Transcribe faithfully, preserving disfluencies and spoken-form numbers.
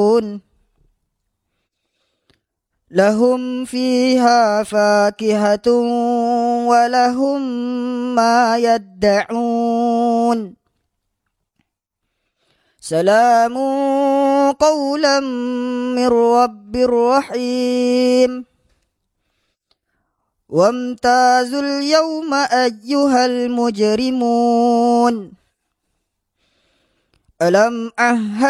لهم فيها فاكهة ولهم ما يدعون سلام قولا من رب رحيم وامتازوا اليوم أيها المجرمون ألم أعهد